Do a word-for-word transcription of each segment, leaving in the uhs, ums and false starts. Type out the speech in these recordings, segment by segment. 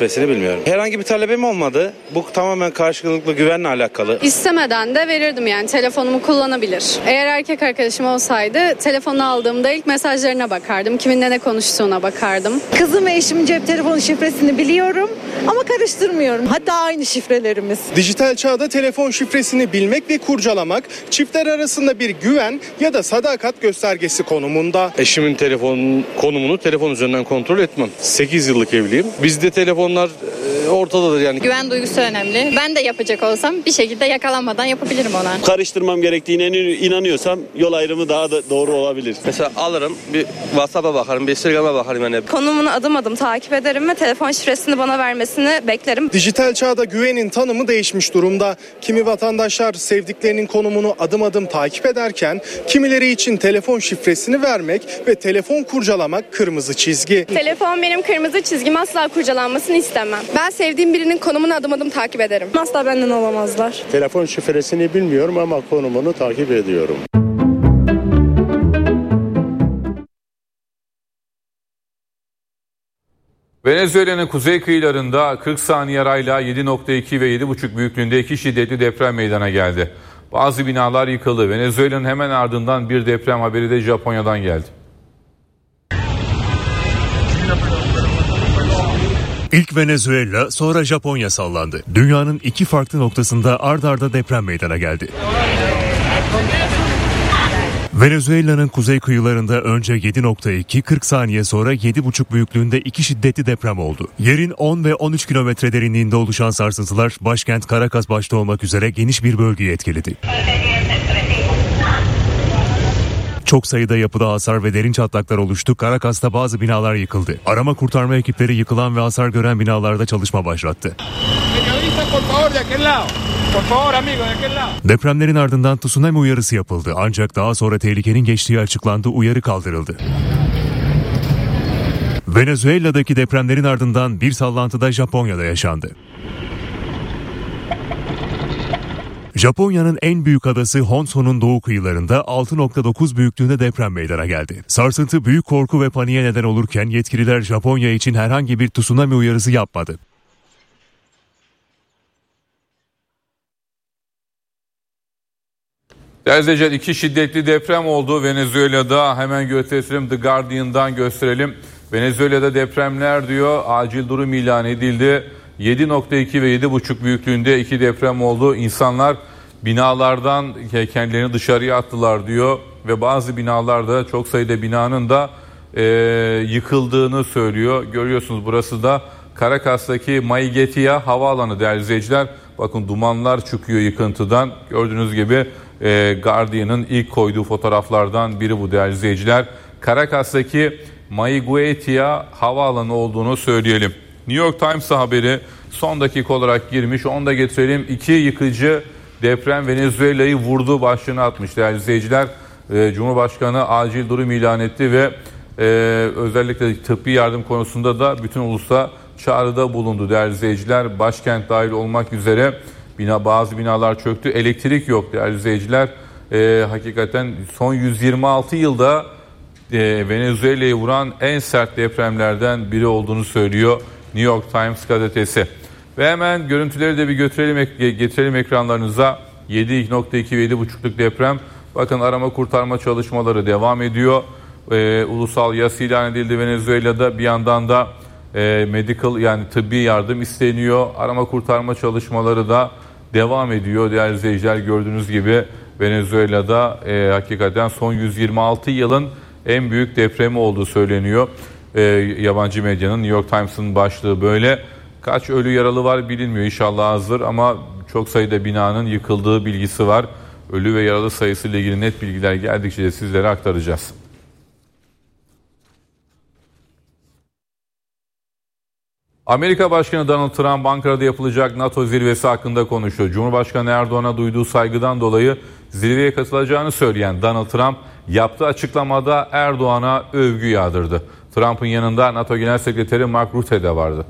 şifresini bilmiyorum. Herhangi bir talebim olmadı. Bu tamamen karşılıklı güvenle alakalı. İstemeden de verirdim yani telefonumu kullanabilir. Eğer erkek arkadaşım olsaydı telefonu aldığımda ilk mesajlarına bakardım. Kiminle ne konuştuğuna bakardım. Kızım ve eşimin cep telefonu şifresini biliyorum ama karıştırmıyorum. Hatta aynı şifrelerimiz. Dijital çağda telefon şifresini bilmek ve kurcalamak çiftler arasında bir güven ya da sadakat göstergesi konumunda. Eşimin telefon konumunu telefon üzerinden kontrol etmem. sekiz yıllık evliyim. Bizde telefonlar e, ortadadır yani. Güven duygusu önemli. Ben de yapacak olsam bir şekilde yakalanmadan yapabilirim ona. Karıştırmam gerektiğine inanıyorsam yol ayrımı daha da doğru olabilir. Mesela alırım bir WhatsApp'a bakarım, bir Instagram'a bakarım yani. Konumunu adım adım takip ederim ve telefon şifresini bana vermesini beklerim. Dijital çağda güvenin tanımı değişmiş durumda. Kimi vatandaşlar sevdiklerinin konumunu adım adım takip ederken kimileri için telefon şifresini vermek ve telefon kurcalamak kırmızı çizgi. Telefon benim kırmızı çizgim, asla kurcalanmasını istemem. Ben sevdiğim birinin konumunu adım adım takip ederim. Asla benden olamazlar. Telefon şifresini bilmiyorum ama konumunu takip ediyorum. Venezuela'nın kuzey kıyılarında kırk saniye arayla yedi nokta iki ve yedi buçuk büyüklüğünde iki şiddetli deprem meydana geldi. Bazı binalar yıkıldı. Venezuela'nın hemen ardından bir deprem haberi de Japonya'dan geldi. İlk Venezuela, sonra Japonya sallandı. Dünyanın iki farklı noktasında ard arda deprem meydana geldi. Venezuela'nın kuzey kıyılarında önce yedi nokta iki, kırk saniye sonra yedi buçuk büyüklüğünde iki şiddetli deprem oldu. Yerin on ve on üç kilometre derinliğinde oluşan sarsıntılar başkent Caracas başta olmak üzere geniş bir bölgeyi etkiledi. Çok sayıda yapıda hasar ve derin çatlaklar oluştu. Caracas'ta bazı binalar yıkıldı. Arama kurtarma ekipleri yıkılan ve hasar gören binalarda çalışma başlattı. Depremlerin ardından tsunami uyarısı yapıldı. Ancak daha sonra tehlikenin geçtiği açıklandı, uyarı kaldırıldı. Venezuela'daki depremlerin ardından bir sallantıda Japonya'da yaşandı. Japonya'nın en büyük adası Honson'un doğu kıyılarında altı nokta dokuz büyüklüğünde deprem meydana geldi. Sarsıntı büyük korku ve paniğe neden olurken yetkililer Japonya için herhangi bir tsunami uyarısı yapmadı. Değerli iki şiddetli deprem oldu Venezuela'da. Hemen gösterelim, The Guardian'dan gösterelim. Venezuela'da depremler diyor, acil durum ilan edildi. yedi nokta iki ve yedi buçuk büyüklüğünde iki deprem oldu. İnsanlar binalardan kendilerini dışarıya attılar diyor ve bazı binalarda, çok sayıda binanın da e, yıkıldığını söylüyor. Görüyorsunuz, burası da Caracas'taki Maigetia havaalanı değerli izleyiciler. Bakın dumanlar çıkıyor yıkıntıdan. Gördüğünüz gibi e, Guardian'ın ilk koyduğu fotoğraflardan biri bu değerli izleyiciler. Caracas'taki Maigetia havaalanı olduğunu söyleyelim. New York Times haberi son dakika olarak girmiş. Onu da getirelim. İki yıkıcı deprem Venezuela'yı vurdu başlığını atmış değerli izleyiciler. Ee, Cumhurbaşkanı acil durum ilan etti ve e, özellikle tıbbi yardım konusunda da bütün ulusa çağrıda bulundu değerli izleyiciler. Başkent dahil olmak üzere bina, bazı binalar çöktü. Elektrik yok değerli izleyiciler. Ee, hakikaten son yüz yirmi altı yılda e, Venezuela'yı vuran en sert depremlerden biri olduğunu söylüyor New York Times gazetesi. Ve hemen görüntüleri de bir götürelim, getirelim ekranlarınıza. yedi nokta iki ve yedi buçukluk deprem. Bakın arama kurtarma çalışmaları devam ediyor. Ee, ulusal yas ilan edildi Venezuela'da. Bir yandan da e, medical yani tıbbi yardım isteniyor. Arama kurtarma çalışmaları da devam ediyor. Değerli izleyiciler, gördüğünüz gibi Venezuela'da e, hakikaten son yüz yirmi altı yılın en büyük depremi olduğu söyleniyor. E, yabancı medyanın, New York Times'ın başlığı böyle. Kaç ölü yaralı var bilinmiyor, inşallah azdır ama çok sayıda binanın yıkıldığı bilgisi var. Ölü ve yaralı sayısıyla ilgili net bilgiler geldikçe de sizlere aktaracağız. Amerika Başkanı Donald Trump Ankara'da yapılacak NATO zirvesi hakkında konuştu. Cumhurbaşkanı Erdoğan'a duyduğu saygıdan dolayı zirveye katılacağını söyleyen Donald Trump yaptığı açıklamada Erdoğan'a övgü yağdırdı. Trump'ın yanında NATO Genel Sekreteri Mark Rutte de vardı.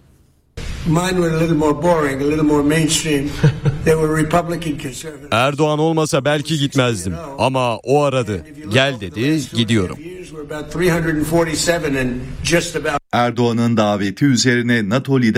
Erdoğan olmasa belki gitmezdim ama o aradı. Gel dedi, gidiyorum. Erdoğan'ın daveti üzerine NATO lideri